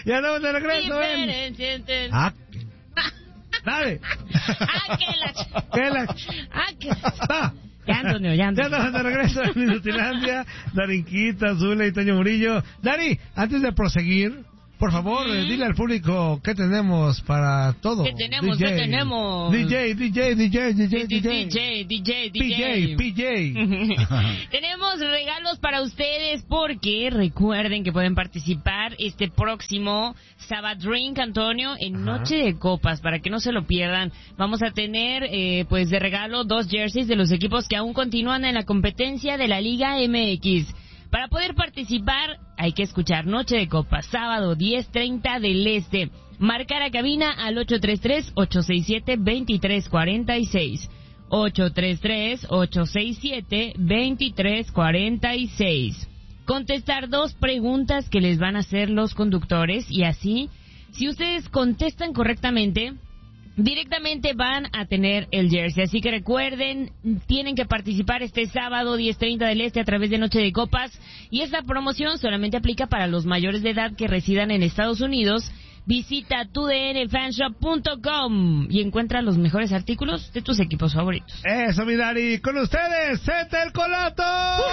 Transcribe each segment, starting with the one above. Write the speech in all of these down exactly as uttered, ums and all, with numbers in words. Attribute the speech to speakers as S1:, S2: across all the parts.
S1: Ya estamos de regreso, ¿eh? Ah, dale.
S2: Ah, que la...
S1: ¿Qué la...
S2: Ah, que...
S1: Ah.
S2: Ya, Antonio, ya, Antonio.
S1: Ya estamos de regreso en Minutilandia. Darinquita, Zula y Toño Murillo. Dari, antes de proseguir, por favor, uh-huh. eh, dile al público qué tenemos para todo.
S2: ¿Qué tenemos?
S1: D J.
S2: ¿Qué tenemos?
S1: D J, D J, D J, D J,
S2: D J, D J,
S1: D J, P J.
S2: Tenemos regalos para ustedes porque recuerden que pueden participar este próximo Sabadrink, Antonio, en Ajá. Noche de Copas, para que no se lo pierdan. Vamos a tener, eh, pues, de regalo dos jerseys de los equipos que aún continúan en la competencia de la Liga M X. Para poder participar, hay que escuchar Noche de Copas, sábado diez treinta del Este. Marcar a cabina al ocho tres tres, ocho seis siete, dos tres cuatro seis. ocho tres tres, ocho seis siete, dos tres cuatro seis. Contestar dos preguntas que les van a hacer los conductores y así, si ustedes contestan correctamente, directamente van a tener el jersey. Así que recuerden, tienen que participar este sábado diez treinta del Este a través de Noche de Copas. Y esta promoción solamente aplica para los mayores de edad que residan en Estados Unidos. Visita tu d n fanshop punto com y encuentra los mejores artículos de tus equipos favoritos.
S1: Eso, mi Dari. Con ustedes, Zeta el Colato.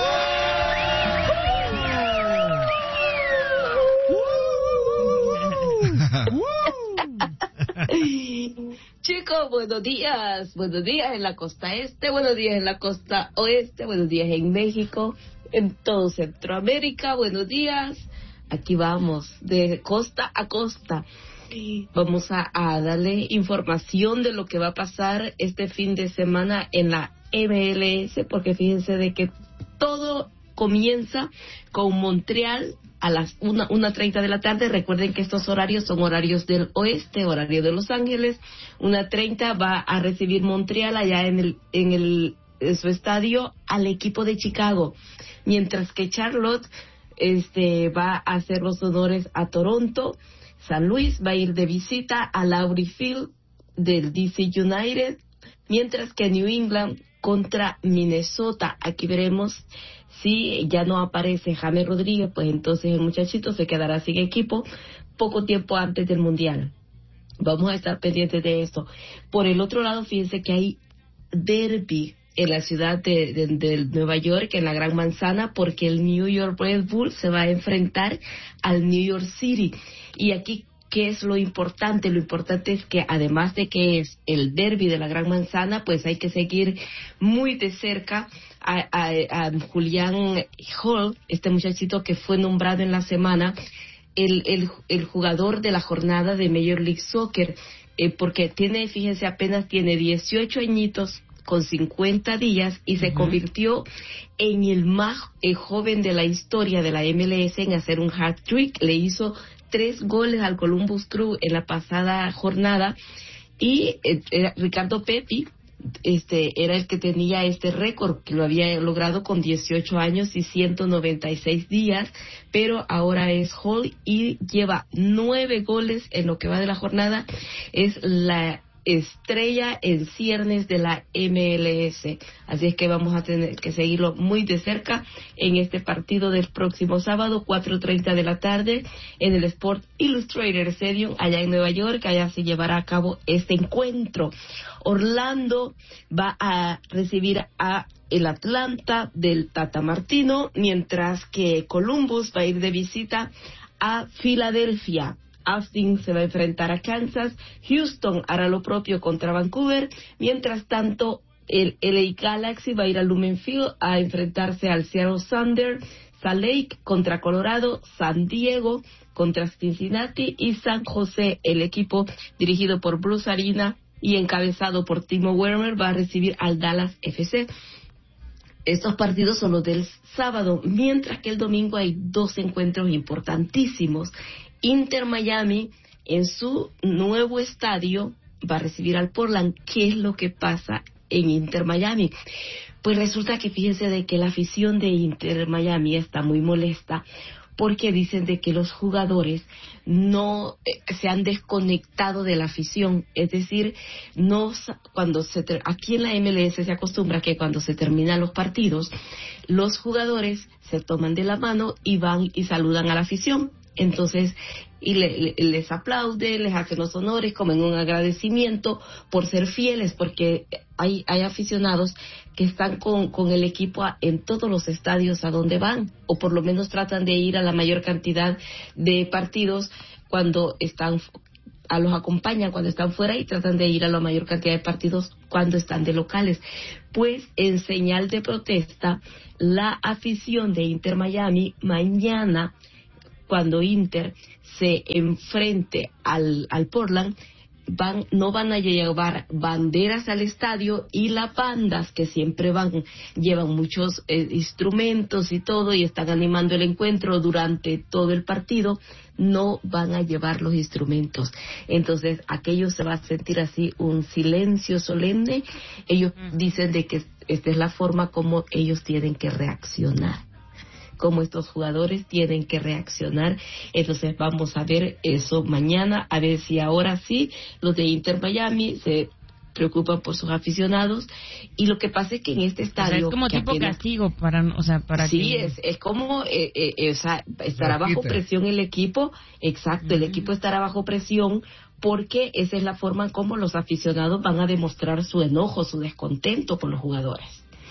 S3: Chicos, buenos días. Buenos días en la costa este, buenos días en la costa oeste, buenos días en México, en todo Centroamérica, buenos días. Aquí vamos, de costa a costa. Vamos a, a darle información de lo que va a pasar este fin de semana en la M L S, porque fíjense de que todo comienza con Montreal a las una treinta de la tarde. Recuerden que estos horarios son horarios del oeste, horario de Los Ángeles. una treinta va a recibir Montreal allá en el en el en su estadio al equipo de Chicago, mientras que Charlotte este va a hacer los honores a Toronto. San Luis va a ir de visita a Laurie Field del D C United, mientras que New England contra Minnesota. Aquí veremos si ya no aparece James Rodríguez, pues entonces el muchachito se quedará sin equipo poco tiempo antes del Mundial. Vamos a estar pendientes de esto. Por el otro lado, fíjense que hay derby en la ciudad de, de, de Nueva York, en la Gran Manzana, porque el New York Red Bull se va a enfrentar al New York City. Y aquí, ¿qué es lo importante? Lo importante es que además de que es el derbi de la Gran Manzana, pues hay que seguir muy de cerca a, a, a Julian Hall, este muchachito que fue nombrado en la semana el, el, el jugador de la jornada de Major League Soccer, eh, porque tiene, fíjense, apenas tiene dieciocho añitos con cincuenta días y se uh-huh. convirtió en el más eh, joven de la historia de la M L S en hacer un hat-trick. Le hizo tres goles al Columbus Crew en la pasada jornada y eh, eh, Ricardo Pepi este era el que tenía este récord, que lo había logrado con dieciocho años y ciento noventa y seis días, pero ahora es Hall y lleva nueve goles en lo que va de la jornada. Es la estrella en ciernes de la M L S, así es que vamos a tener que seguirlo muy de cerca en este partido del próximo sábado, cuatro treinta de la tarde, en el Sport Illustrated Stadium allá en Nueva York. Allá se llevará a cabo este encuentro. Orlando va a recibir a el Atlanta del Tata Martino, mientras que Columbus va a ir de visita a Filadelfia. Austin se va a enfrentar a Kansas, Houston hará lo propio contra Vancouver, mientras tanto el L A Galaxy va a ir a Lumen Field a enfrentarse al Seattle Sounders, Salt Lake contra Colorado, San Diego contra Cincinnati y San José, el equipo dirigido por Bruce Arena y encabezado por Timo Werner, va a recibir al Dallas F C. Estos partidos son los del sábado, mientras que el domingo hay dos encuentros importantísimos. Inter Miami en su nuevo estadio va a recibir al Portland. ¿Qué es lo que pasa en Inter Miami? Pues resulta que fíjense de que la afición de Inter Miami está muy molesta porque dicen de que los jugadores no eh, se han desconectado de la afición, es decir, no cuando se ter- aquí en la M L S se acostumbra que cuando se terminan los partidos, los jugadores se toman de la mano y van y saludan a la afición. Entonces, y le, le, les aplaude, les hace los honores como en un agradecimiento por ser fieles, porque hay, hay aficionados que están con, con el equipo a, en todos los estadios a donde van, o por lo menos tratan de ir a la mayor cantidad de partidos cuando están, a los acompañan cuando están fuera y tratan de ir a la mayor cantidad de partidos cuando están de locales. Pues en señal de protesta, la afición de Inter Miami mañana, cuando Inter se enfrente al, al Portland, van, no van a llevar banderas al estadio, y las bandas que siempre van, llevan muchos eh, instrumentos y todo, y están animando el encuentro durante todo el partido, no van a llevar los instrumentos. Entonces, aquello se va a sentir así un silencio solemne. Ellos dicen de que esta es la forma como ellos tienen que reaccionar, como estos jugadores tienen que reaccionar. Entonces vamos a ver eso mañana, a ver si ahora sí los de Inter Miami se preocupan por sus aficionados. Y lo que pasa es que en este estadio,
S2: o sea, es como tipo
S3: apenas,
S2: castigo para, o sea, para
S3: sí,
S2: que...
S3: es es como eh, eh, o sea, estará bajo presión el equipo. Exacto, uh-huh. El equipo estará bajo presión, porque esa es la forma como los aficionados van a demostrar su enojo, su descontento con los jugadores.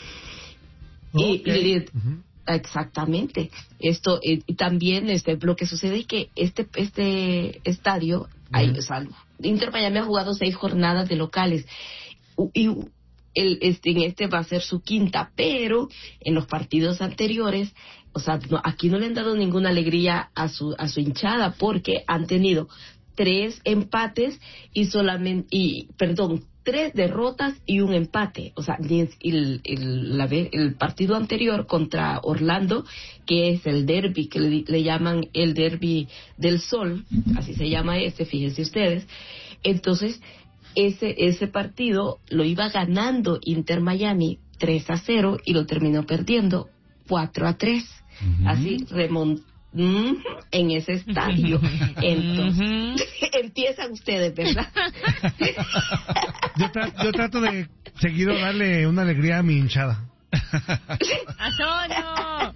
S3: Okay. Y, y uh-huh. Exactamente. Esto eh, también este lo que sucede es que este este estadio, uh-huh. hay, o sea, Inter Miami ha jugado seis jornadas de locales, y el este en este va a ser su quinta, pero en los partidos anteriores, o sea, no, aquí no le han dado ninguna alegría a su a su hinchada, porque han tenido tres empates y solamente y perdón tres derrotas y un empate. O sea, el, el, la, el partido anterior contra Orlando, que es el derby, que le, le llaman el derby del sol, así se llama ese, fíjense ustedes. Entonces, ese ese partido lo iba ganando Inter Miami tres a cero y lo terminó perdiendo cuatro a tres. Uh-huh. Así remontó Mm, en ese estadio. Entonces empiezan ustedes, ¿verdad?
S1: yo, tra- yo trato de seguido darle una alegría a mi hinchada.
S2: ¡Antonio!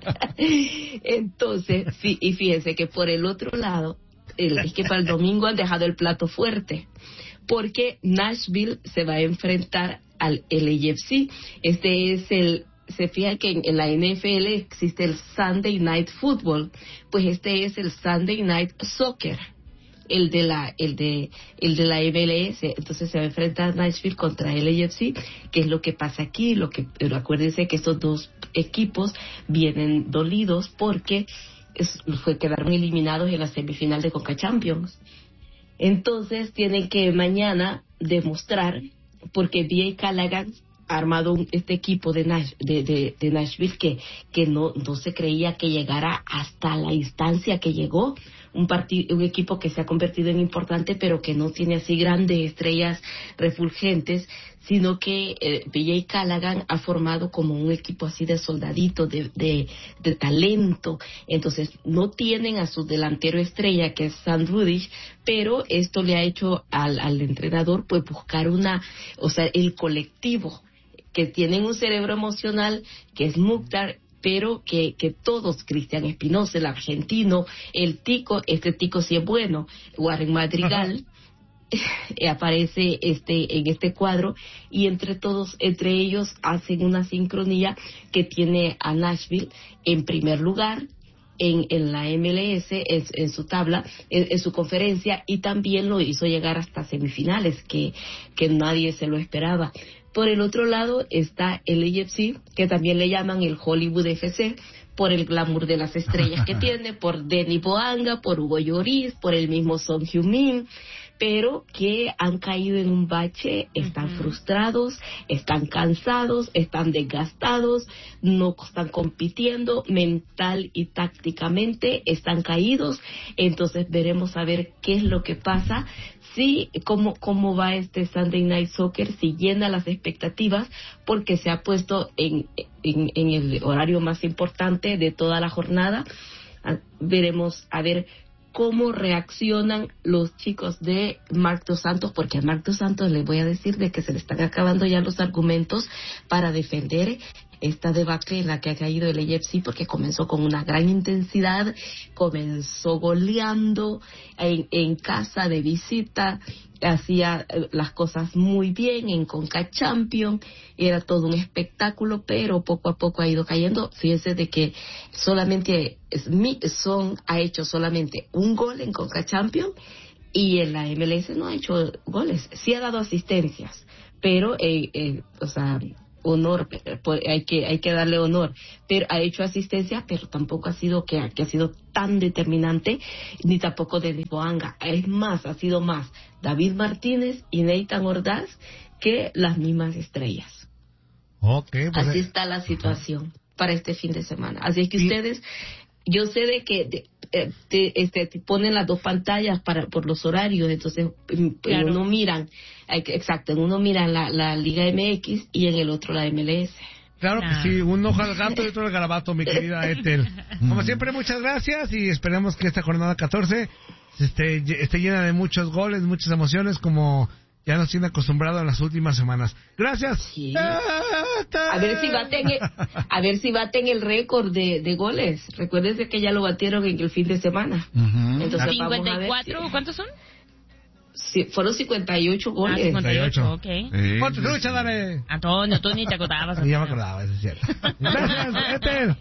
S3: Entonces, sí, y fíjense que por el otro lado, el, es que para el domingo han dejado el plato fuerte, porque Nashville se va a enfrentar al L A F C. Este es el Se fija que en, en la N F L existe el Sunday Night Football, pues este es el Sunday Night Soccer, el de la el de el de la M L S. Entonces se va a enfrentar Nashville contra L A F C, que es lo que pasa aquí. Lo que pero acuérdense que estos dos equipos vienen dolidos porque es, fue quedaron eliminados en la semifinal de Conca Champions. Entonces tienen que mañana demostrar, porque B A Callaghan armado un, este equipo de, Nash, de, de, de Nashville que, que no, no se creía que llegara hasta la instancia que llegó, un, partido, un equipo que se ha convertido en importante, pero que no tiene así grandes estrellas refulgentes, sino que eh, B A Callaghan ha formado como un equipo así de soldaditos, de, de, de talento. Entonces no tienen a su delantero estrella, que es Sam Rudish, pero esto le ha hecho al, al entrenador pues buscar una, o sea, el colectivo, que tienen un cerebro emocional, que es Mukhtar, pero que, que todos, Cristian Espinosa, el argentino, el Tico, este Tico sí es bueno, Warren Madrigal, aparece este en este cuadro, y entre todos, entre ellos hacen una sincronía que tiene a Nashville en primer lugar en, en la M L S, en, en su tabla, en, en su conferencia, y también lo hizo llegar hasta semifinales, que, que nadie se lo esperaba. Por el otro lado está el L A F C, que también le llaman el Hollywood F C, por el glamour de las estrellas que tiene, por Denny Boanga, por Hugo Lloris, por el mismo Son Heung-min, pero que han caído en un bache, están uh-huh. frustrados, están cansados, están desgastados, no están compitiendo mental y tácticamente, están caídos. Entonces veremos a ver qué es lo que pasa, si cómo cómo va este Sunday Night Soccer, si llena las expectativas, porque se ha puesto en en, en el horario más importante de toda la jornada. Veremos a ver cómo reaccionan los chicos de Marc Dos Santos, porque a Marc Dos Santos les voy a decir de que se le están acabando ya los argumentos para defender esta debacle en la que ha caído el A F C, porque comenzó con una gran intensidad, comenzó goleando en, en casa de visita, hacía las cosas muy bien en Conca Champions, era todo un espectáculo, pero poco a poco ha ido cayendo. Fíjense de que solamente Smith Son ha hecho solamente un gol en Conca Champions y en la M L S no ha hecho goles, sí ha dado asistencias, pero eh, eh, o sea, honor, hay que hay que darle honor, pero ha hecho asistencia, pero tampoco ha sido que, que ha sido tan determinante, ni tampoco de Boanga. Es más, ha sido más David Martínez y Nathan Ordaz que las mismas estrellas.
S1: Okay, pues
S3: así está la situación para este fin de semana. Así es que ustedes, yo sé de que de, eh, te, este, te ponen las dos pantallas para por los horarios, entonces claro. En uno miran, exacto, en uno miran la, la Liga M X y en el otro la M L S.
S1: Claro
S2: Ah.
S1: que sí, un ojo al gato y otro al garabato, mi querida Ethel. Como siempre, muchas gracias y esperemos que esta jornada catorce esté, esté llena de muchos goles, muchas emociones, como ya nos tiene acostumbrado en las últimas semanas. Gracias.
S3: Sí. A ver si baten el, a ver si baten el récord de, de goles. Recuérdense que ya lo batieron en el fin de semana.
S4: Uh-huh.
S3: Entonces,
S2: cincuenta y cuatro,
S3: vamos a ver si...
S2: ¿cuántos son?
S3: Sí, fueron cincuenta y ocho goles.
S2: Ah, cincuenta y ocho, ok.
S4: Sí,
S1: ¿Cuánto
S4: sí,
S1: lucha,
S4: sí.
S1: dale?
S2: Antonio, tú ni te acordabas.
S1: Ya me acordaba, eso es cierto. Gracias, Ethel.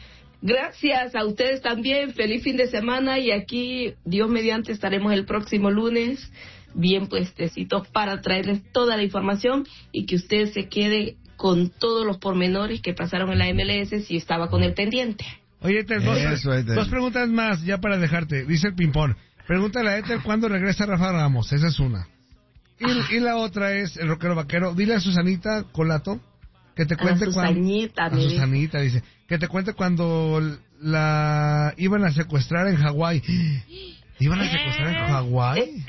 S3: Gracias a ustedes también. Feliz fin de semana y aquí, Dios mediante, estaremos el próximo lunes bien puestecitos para traerles toda la información y que usted se quede con todos los pormenores que pasaron en la M L S si estaba con el pendiente.
S1: Oye, Ethel, dos,
S4: Eso, Ethel.
S1: dos preguntas más ya para dejarte. Dice el ping-pong. Pregúntale a Ethel cuándo regresa Rafa Ramos. Esa es una. Y, y la otra es el rockero vaquero. Dile a Susanita Colato que te cuente
S3: a
S1: cuando...
S3: Susanita,
S1: A
S3: me dice.
S1: Susanita, dice. Que te cuente cuando la iban a secuestrar en Hawái. ¿Iban a secuestrar en Hawái?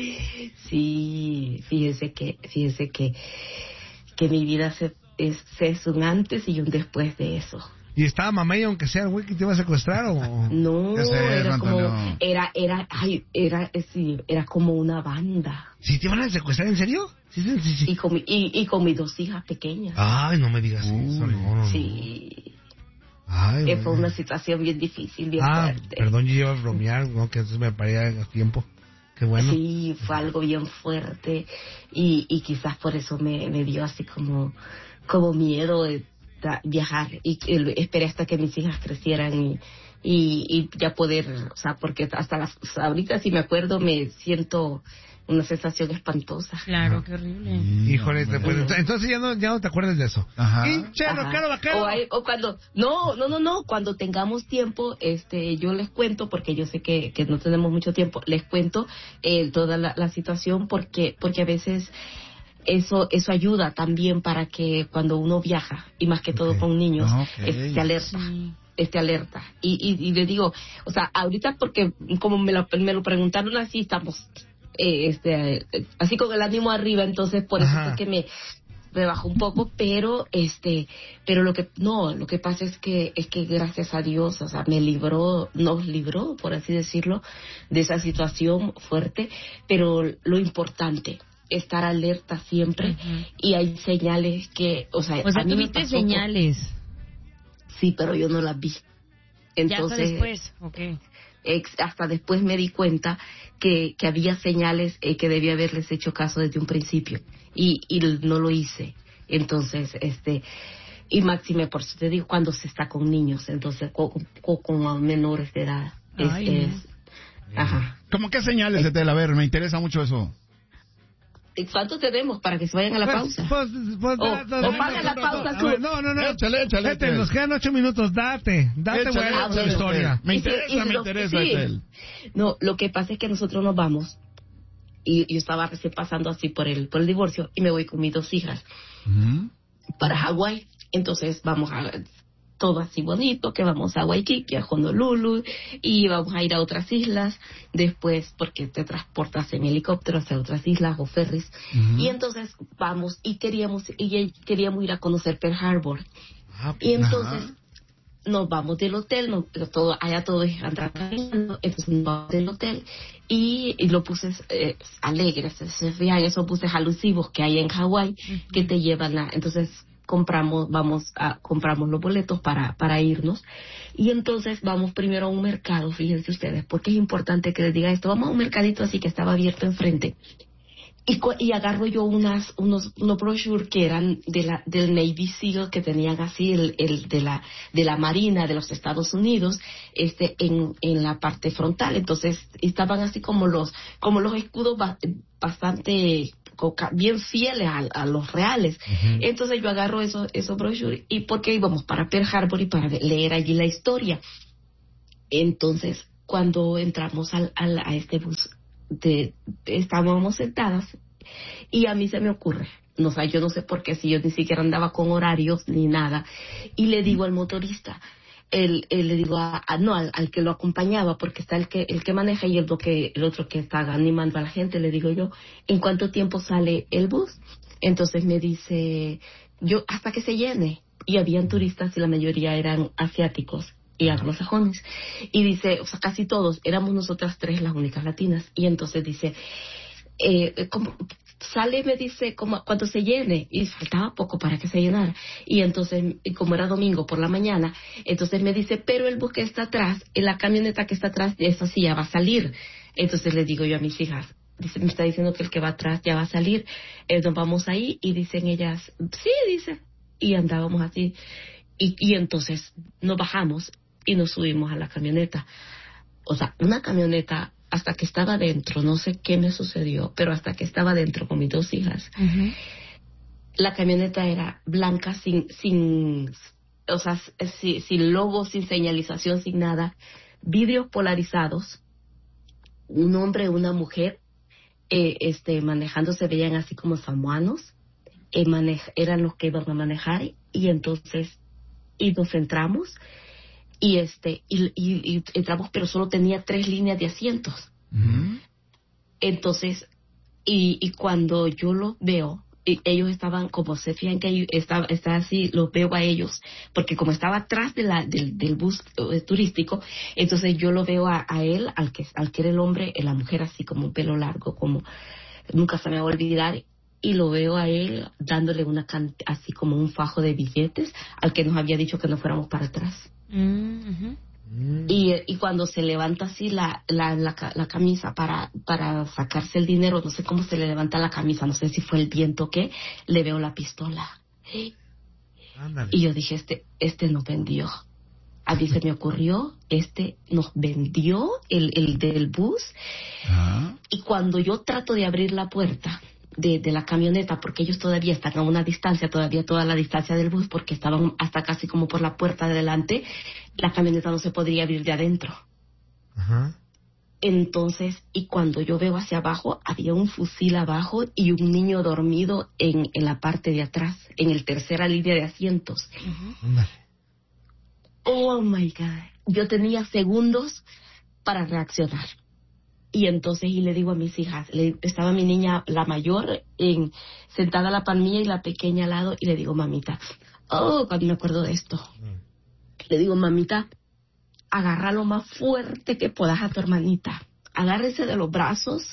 S3: Sí, fíjese que, fíjese que, que mi vida se, es, se es un antes y un después de eso.
S1: ¿Y estaba mamey aunque sea el güey que te iba a secuestrar o...?
S3: No,
S4: ¿Qué es eso,
S3: era como,
S4: Antonio?
S3: era, era, ay, era, eh, sí, era como una banda.
S1: ¿Sí te iban a secuestrar en serio? Sí, sí, sí. sí.
S3: Y con, mi, y, y con mis dos hijas pequeñas.
S1: Ay, no me digas
S4: Uy.
S1: eso, no, no.
S3: Sí,
S1: Ay,
S3: eh,
S1: güey.
S3: fue una situación bien difícil, bien
S1: Ah,
S3: fuerte.
S1: perdón, yo iba a bromear, no, que antes me paría a tiempo. Qué bueno.
S3: Sí, fue algo bien fuerte y, y quizás por eso me, me dio así como, como miedo de da- viajar y el- esperé hasta que mis hijas crecieran y, y, y ya poder, o sea, porque hasta las, o sea, ahorita si me acuerdo me siento una sensación espantosa.
S2: Claro, qué horrible.
S1: Híjole, te- pues, ent- entonces ya no, ya no te acuerdas de eso.
S4: Ajá.
S1: Hinche,
S3: Ajá.
S1: rockero, vaquero.
S3: O, hay- o cuando, no, no, no, no, cuando tengamos tiempo, este, yo les cuento, porque yo sé que, que no tenemos mucho tiempo, les cuento eh, toda la, la situación, porque, porque a veces eso, eso ayuda también para que cuando uno viaja, y más que todo
S1: Ok.
S3: con niños,
S4: Ok.
S3: esté alerta.
S2: Sí.
S3: Esté alerta. Y, y, y le digo, o sea, ahorita porque como me lo, me lo preguntaron así, estamos eh, este, eh, así con el ánimo arriba, entonces por eso
S1: Ajá.
S3: fue que me rebajó un poco, pero este, pero lo que no, lo que pasa es que es que gracias a Dios, o sea, me libró, nos libró, por así decirlo, de esa situación fuerte, pero lo importante estar alerta siempre.
S2: Ujú.
S3: Y hay señales que, o sea,
S2: O sea,
S3: a mí me
S2: tuviste
S3: pasó por-
S2: señales.
S3: sí, pero yo no las vi.
S2: Ya hasta
S3: Entonces,
S2: después, ok.
S3: ex- hasta después me di cuenta que, que había señales eh, que debía haberles hecho caso desde un principio y, y no lo hice. Entonces, este, y máxime, por eso te digo, cuando se está con niños, entonces con, con, con menores de edad.
S2: Ay,
S3: Este,
S2: no.
S3: es- ajá.
S4: ¿Cómo qué señales, Ethel? A ver, me interesa mucho eso.
S3: ¿Y ¿Cuánto tenemos para que se vayan a la
S1: Pues,
S3: pausa?
S1: pues, pues,
S3: O-
S1: da- da-
S3: o
S1: da-
S3: paga la
S1: da-
S3: pausa
S1: a
S3: tú.
S1: ver, No, no, no.
S4: Échale, échale,
S1: Ethel,
S4: Ethel.
S1: nos quedan ocho minutos, date. Date,
S4: Échale,
S1: güey,
S3: ah,
S1: tu
S3: bueno,
S1: historia.
S4: Me
S3: Y si-
S4: interesa,
S3: y si
S4: me
S3: lo-
S4: interesa,
S3: sí.
S4: Ethel.
S3: No, lo que pasa es que nosotros nos vamos y yo estaba recién pasando así por el por el divorcio y me voy con mis dos hijas
S4: Ujú.
S3: para Hawái. Entonces vamos a todo así bonito, que vamos a Waikiki, a Honolulu y vamos a ir a otras islas después porque te transportas en helicóptero hacia otras islas o ferries.
S4: Ujú.
S3: Y entonces vamos y queríamos y queríamos ir a conocer Pearl Harbor.
S1: Ah,
S3: Y entonces
S4: Ajá.
S3: nos vamos del hotel, no, pero todo, allá todo es andar caminando, entonces nos vamos del hotel y, y lo puse eh, alegres, se veían esos buses alusivos que hay en Hawái que te llevan a, entonces compramos, vamos a, compramos los boletos para, para irnos. Y entonces vamos primero a un mercado, fíjense ustedes, porque es importante que les diga esto. Vamos a un mercadito así que estaba abierto enfrente. Y, y agarro yo unas, unos, unos brochures que eran de la, del Navy SEAL, que tenían así el, el de la, de la Marina de los Estados Unidos, este, en, en la parte frontal. Entonces, estaban así como los, como los escudos ba, bastante, bien fieles a, a los reales. Uh-huh. Entonces yo agarro esos, esos brochures, y porque íbamos para Pearl Harbor y para leer allí la historia. Entonces, cuando entramos al, al, a este bus, De, de, estábamos sentadas y a mí se me ocurre, no sé, yo no sé por qué, si yo ni siquiera andaba con horarios ni nada, y le digo al motorista, el, el, le digo a, a, no, al, al que lo acompañaba, porque está el que el que maneja y el, que, el otro que está animando a la gente, le digo yo, ¿en cuánto tiempo sale el bus? Entonces me dice, yo, hasta que se llene. Y habían turistas y la mayoría eran asiáticos y anglosajones, y dice, o sea, casi todos, éramos nosotras tres las únicas latinas, y entonces dice, eh, como, sale, me dice, como cuando se llene, y faltaba poco para que se llenara, y entonces, como era domingo por la mañana, entonces me dice, pero el bus que está atrás, en la camioneta que está atrás, esa sí ya va a salir. Entonces le digo yo a mis hijas, dice, me está diciendo que el que va atrás ya va a salir, eh, nos vamos ahí, y dicen ellas, sí, dice, y andábamos así, y, y entonces nos bajamos, y nos subimos a la camioneta. O sea, una camioneta, hasta que estaba dentro, no sé qué me sucedió, pero hasta que estaba dentro con mis dos hijas, uh-huh. La camioneta era blanca, sin, sin, o sea, sin, sin logo, sin señalización, sin nada, vidrios polarizados, un hombre y una mujer, eh, este, manejando, se veían así como samoanos, eh, manej- eran los que iban a manejar, y entonces, y nos entramos, y este y, y, y entramos, pero solo tenía tres líneas de asientos. Uh-huh. Entonces, y, y cuando yo los veo, y ellos estaban, como se fijan que está, está así, los veo a ellos, porque como estaba atrás de la, del, del bus eh, turístico, entonces yo lo veo a, a él, al que, al que era el hombre, la mujer así como un pelo largo, como nunca se me va a olvidar, y lo veo a él dándole una can- así como un fajo de billetes al que nos había dicho que no fuéramos para atrás. Mm-hmm. Y, y cuando se levanta así la, la, la, la camisa para, para sacarse el dinero, no sé cómo se le levanta la camisa, no sé si fue el viento o qué, le veo la pistola. Ándale. Y yo dije, este, este nos vendió. A mí se me ocurrió, este nos vendió el, el del bus. Uh-huh. Y cuando yo trato de abrir la puerta De, de la camioneta, porque ellos todavía están a una distancia, todavía toda la distancia del bus, porque estaban hasta casi como por la puerta de delante, la camioneta no se podría abrir de adentro. Uh-huh. Entonces, y cuando yo veo hacia abajo, había un fusil abajo y un niño dormido en, en la parte de atrás, en el tercera línea de asientos. Uh-huh. Oh my God, yo tenía segundos para reaccionar. Y entonces, y le digo a mis hijas, le, estaba mi niña, la mayor, en, sentada a la palmilla y la pequeña al lado, y le digo, mamita, oh, cuando me acuerdo de esto, mm. le digo, mamita, agarra lo más fuerte que puedas a tu hermanita, agárrese de los brazos,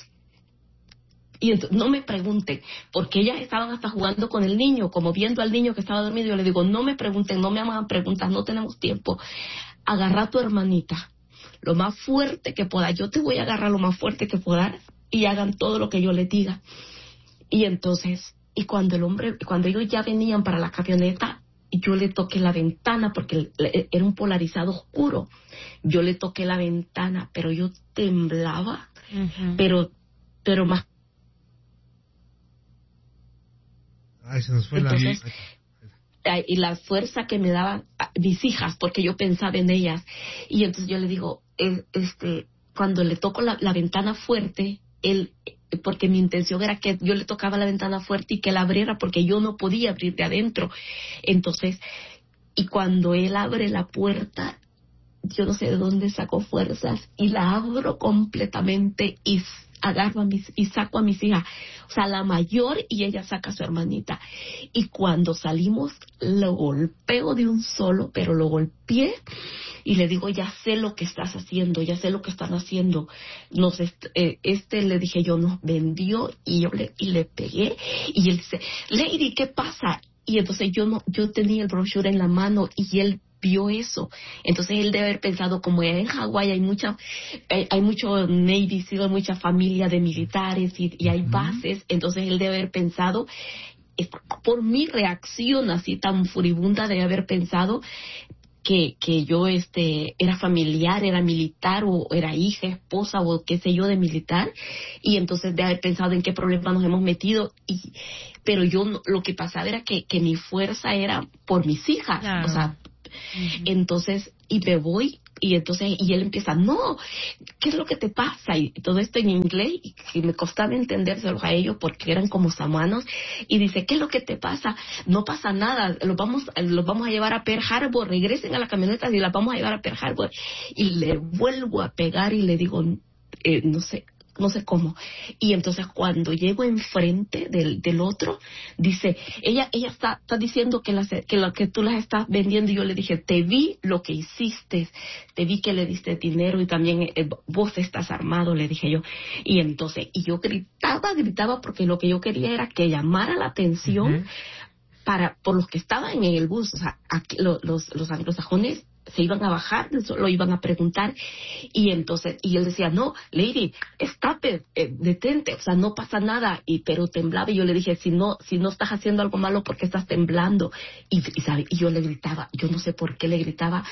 S3: y entonces, no me pregunten, porque ellas estaban hasta jugando con el niño, como viendo al niño que estaba dormido, yo le digo, no me pregunten, no me hagan preguntas, no tenemos tiempo, agarra a tu hermanita, lo más fuerte que pueda, yo te voy a agarrar lo más fuerte que pueda y hagan todo lo que yo les diga. Y entonces, y cuando el hombre, cuando ellos ya venían para la camioneta, yo le toqué la ventana porque era un polarizado oscuro, yo le toqué la ventana, pero yo temblaba, uh-huh. pero, pero más.
S1: Ay, se nos fue
S3: entonces,
S1: la...
S3: y la fuerza que me daban mis hijas, porque yo pensaba en ellas, y entonces yo le digo, eh, este, cuando le toco la, la ventana fuerte, él, porque mi intención era que yo le tocaba la ventana fuerte y que la abriera, porque yo no podía abrir de adentro, entonces, y cuando él abre la puerta, yo no sé de dónde sacó fuerzas, y la abro completamente, y agarro a mis, y saco a mis hijas, o sea, la mayor, y ella saca a su hermanita, y cuando salimos, lo golpeo de un solo, pero lo golpeé, y le digo, ya sé lo que estás haciendo, ya sé lo que están haciendo, nos est- eh, este le dije yo, nos vendió, y yo le, y le pegué, y él dice, Lady, ¿qué pasa? y entonces yo no, yo tenía el brochure en la mano y él vio eso. Entonces él debe haber pensado, como en Hawái hay mucha, hay, hay mucho Navy SEAL, mucha familia de militares y, y hay bases, entonces él debe haber pensado, por mi reacción así tan furibunda, debe haber pensado que, que yo este era familiar, era militar o era hija, esposa o qué sé yo de militar, y entonces de haber pensado en qué problema nos hemos metido. Y pero yo no, lo que pasaba era que, que mi fuerza era por mis hijas, claro. O sea, uh-huh. Entonces, y me voy, y entonces, y él empieza, no, ¿qué es lo que te pasa? Y todo esto en inglés, y, y me costaba entendérselos a ellos porque eran como samuanos, y dice, ¿qué es lo que te pasa? No pasa nada, los vamos, los vamos a llevar a Pearl Harbor, regresen a la camioneta y las vamos a llevar a Pearl Harbor. Y le vuelvo a pegar y le digo, eh, no sé, no sé cómo. Y entonces cuando llego enfrente del, del otro, dice, ella ella está, está diciendo que, las, que lo que tú las estás vendiendo. Y yo le dije, te vi lo que hiciste, te vi que le diste dinero y también eh, vos estás armado, le dije yo. Y entonces, y yo gritaba, gritaba porque lo que yo quería era que llamara la atención uh-huh. para por los que estaban en el bus. O sea, aquí, lo, los, los anglosajones se iban a bajar, lo iban a preguntar, y entonces, y él decía, no, lady, stop it, eh, detente, o sea, no pasa nada, y pero temblaba, y yo le dije, si no, si no estás haciendo algo malo, ¿por qué estás temblando? Y, y, ¿sabe? Y yo le gritaba, yo no sé por qué le gritaba,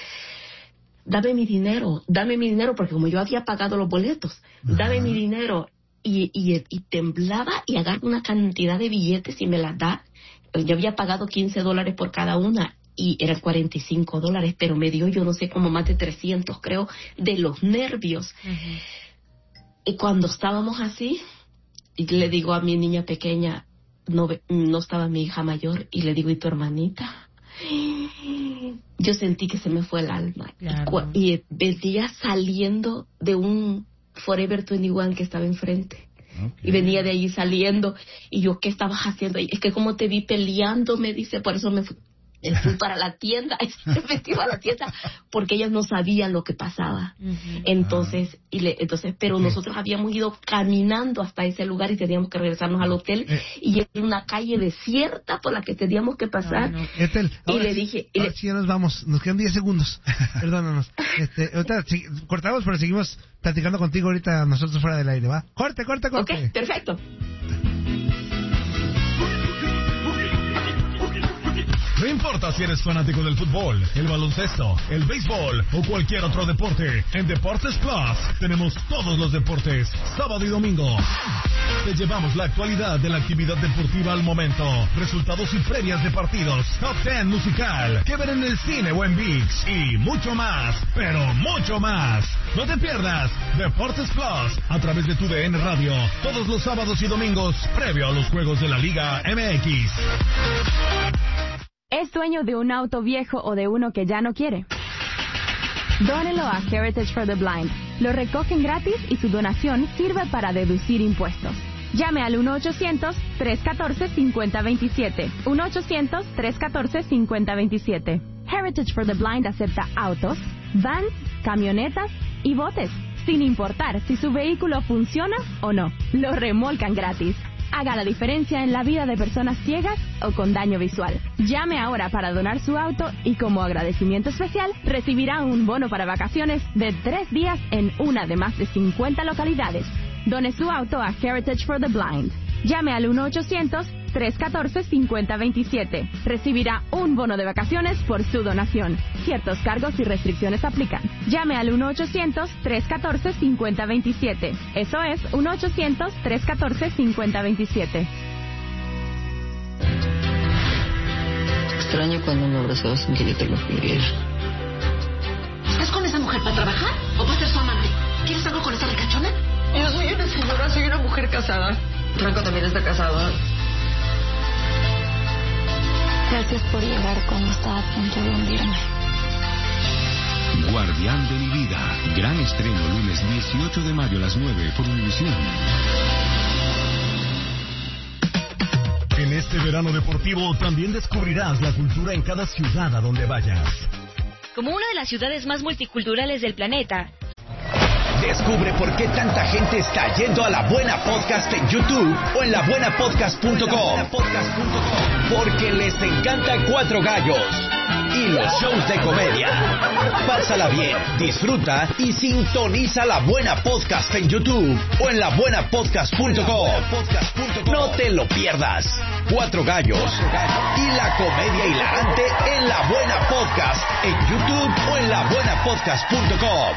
S3: dame mi dinero, dame mi dinero, porque como yo había pagado los boletos, dame uh-huh. mi dinero, y, y, y temblaba, y agarra una cantidad de billetes y me las da. Yo había pagado quince dólares por cada una, y eran cuarenta y cinco dólares, pero me dio, yo no sé, como más de trescientos, creo, de los nervios. Uh-huh. Y cuando estábamos así, y le digo a mi niña pequeña, no, no estaba mi hija mayor, y le digo, ¿y tu hermanita? Yo sentí que se me fue el alma. Claro. Y, y venía saliendo de un Forever veintiuno que estaba enfrente. Okay. Y venía de allí saliendo, y yo, ¿qué estabas haciendo ahí? Es que como te vi peleando, me dice, por eso me fui. Fui para la tienda, me fui a la tienda porque ellas no sabían lo que pasaba. Uh-huh. Entonces, y le, entonces, pero okay. nosotros habíamos ido caminando hasta ese lugar y teníamos que regresarnos al hotel eh. y era una calle desierta por la que teníamos que pasar. No, no.
S1: Ethel,
S3: y le sí, dije, y
S1: ahora
S3: le...
S1: sí ya nos vamos, nos quedan diez segundos. Perdónanos. Este, ahorita sí, cortamos, pero seguimos platicando contigo ahorita nosotros fuera del aire, ¿va? Corte, corte, corte.
S3: Ok, perfecto.
S5: No importa si eres fanático del fútbol, el baloncesto, el béisbol o cualquier otro deporte, en Deportes Plus tenemos todos los deportes, sábado y domingo. Te llevamos la actualidad de la actividad deportiva al momento, resultados y previas de partidos, top diez musical, que ver en el cine o en ViX y mucho más, pero mucho más. No te pierdas Deportes Plus a través de tu D N Radio, todos los sábados y domingos, previo a los juegos de la Liga M X.
S6: ¿Es dueño de un auto viejo o de uno que ya no quiere? Dónelo a Heritage for the Blind. Lo recogen gratis y su donación sirve para deducir impuestos. Llame al uno ochocientos, tres uno cuatro, cinco cero dos siete. uno ochocientos, tres uno cuatro, cinco cero dos siete. Heritage for the Blind acepta autos, vans, camionetas y botes, sin importar si su vehículo funciona o no. Lo remolcan gratis. Haga la diferencia en la vida de personas ciegas o con daño visual. Llame ahora para donar su auto y como agradecimiento especial recibirá un bono para vacaciones de tres días en una de más de cincuenta localidades. Done su auto a Heritage for the Blind. Llame al uno ochocientos, tres uno cuatro, cinco cero dos siete. Recibirá un bono de vacaciones por su donación. Ciertos cargos y restricciones aplican. Llame al uno ochocientos, tres uno cuatro, cinco cero dos siete. Eso es uno ochocientos, tres uno cuatro, cinco cero dos siete.
S7: Extraño cuando me abrazaba sin que yo te lo pidiera.
S8: ¿Estás con esa mujer para trabajar o para ser su amante? ¿Quieres algo con esa ricachona?
S7: Yo soy una señora, soy una mujer casada. Franco también está casado.
S9: Gracias por llegar cuando estaba a punto de hundirme.
S10: Guardián de mi vida. Gran estreno lunes dieciocho de mayo a las nueve por Univisión.
S5: En este verano deportivo también descubrirás la cultura en cada ciudad a donde vayas.
S11: Como una de las ciudades más multiculturales del planeta, Descubre por qué tanta gente está yendo a La Buena Podcast en YouTube o en la buena podcast punto com. Porque les encanta Cuatro Gallos y los shows de comedia. Pásala bien, disfruta y sintoniza La Buena Podcast en YouTube o en la buena podcast punto com. No te lo pierdas. Cuatro Gallos y la comedia hilarante en La Buena Podcast en YouTube o en la buena podcast punto com.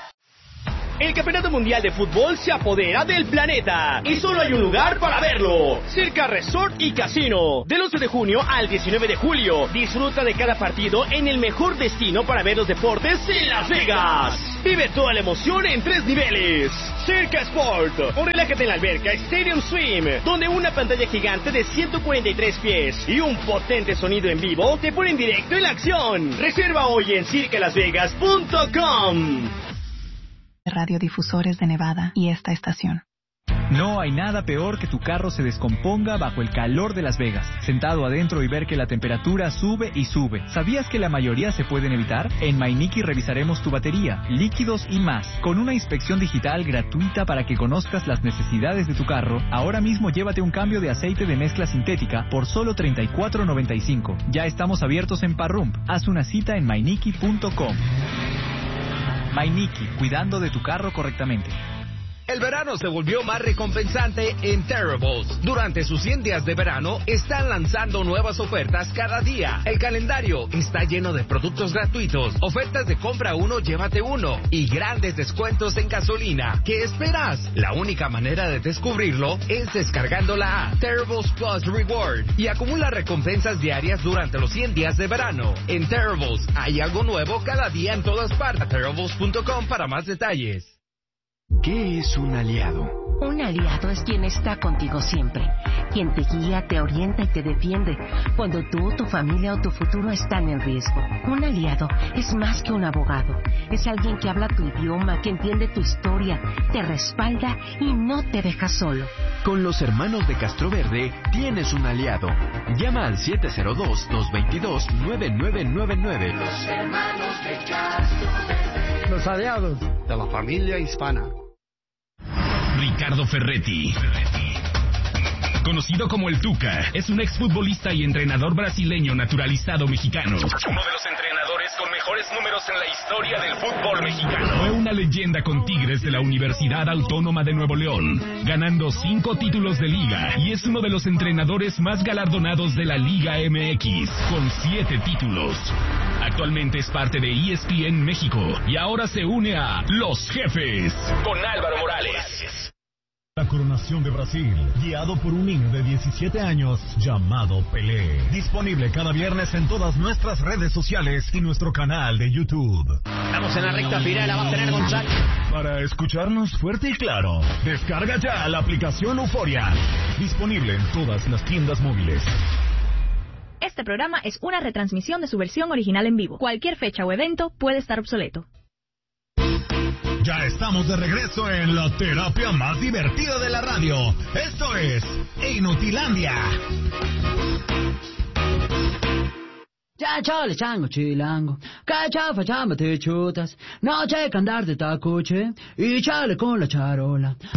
S12: El Campeonato Mundial de Fútbol se apodera del planeta y solo hay un lugar para verlo: Circa Resort y Casino. Del once de junio al diecinueve de julio, disfruta de cada partido en el mejor destino para ver los deportes en Las Vegas. Vive toda la emoción en tres niveles: Circa Sport, o relájate en la alberca Stadium Swim, donde una pantalla gigante de ciento cuarenta y tres pies y un potente sonido en vivo te ponen directo en la acción. Reserva hoy en circa las vegas punto com.
S13: Radiodifusores de Nevada y esta estación.
S14: No hay nada peor que tu carro se descomponga bajo el calor de Las Vegas, sentado adentro y ver que la temperatura sube y sube. ¿Sabías que la mayoría se pueden evitar? En MyNicky revisaremos tu batería, líquidos y más, con una inspección digital gratuita para que conozcas las necesidades de tu carro. Ahora mismo llévate un cambio de aceite de mezcla sintética por solo treinta y cuatro noventa y cinco. Ya estamos abiertos en Parrump. Haz una cita en my nicky punto com. MyNicky, cuidando de tu carro correctamente.
S15: El verano se volvió más recompensante en Terribles. Durante sus cien días de verano, están lanzando nuevas ofertas cada día. El calendario está lleno de productos gratuitos, ofertas de compra uno, llévate uno, y grandes descuentos en gasolina. ¿Qué esperas? La única manera de descubrirlo es descargando la app Terribles Plus Reward y acumula recompensas diarias durante los cien días de verano. En Terribles hay algo nuevo cada día en todas partes. Terribles punto com para más detalles.
S10: ¿Qué es un aliado?
S16: Un aliado es quien está contigo siempre, quien te guía, te orienta y te defiende cuando tú, tu familia o tu futuro están en riesgo. Un aliado es más que un abogado, es alguien que habla tu idioma, que entiende tu historia, te respalda y no te deja solo.
S10: Con los hermanos de Castroverde tienes un aliado. Llama al siete cero dos, dos dos dos, nueve nueve nueve nueve.
S17: Los hermanos de Castroverde.
S18: Los aliados de la familia hispana.
S19: Ricardo Ferretti, conocido como el Tuca, es un exfutbolista y entrenador brasileño naturalizado mexicano. Uno de los entrenadores con mejores números en la historia del fútbol mexicano. Fue una leyenda con Tigres de la Universidad Autónoma de Nuevo León, ganando cinco títulos de liga, y es uno de los entrenadores más galardonados de la Liga M X, con siete títulos. Actualmente es parte de E S P N México y ahora se une a Los Jefes con Álvaro Morales.
S5: La coronación de Brasil, guiado por un niño de diecisiete años llamado Pelé. Disponible cada viernes en todas nuestras redes sociales y nuestro canal de YouTube.
S12: Estamos en la recta final, la va a tener González.
S5: Para escucharnos fuerte y claro, descarga ya la aplicación Euforia. Disponible en todas las tiendas móviles.
S20: Este programa es una retransmisión de su versión original en vivo. Cualquier fecha o evento puede estar obsoleto.
S5: Ya estamos de regreso en la terapia más divertida de la radio. Esto es Inutilandia.
S21: Ya chale chango chilango, cachafa chamba te chutas, no checa andar de tacuche y chale con la charola.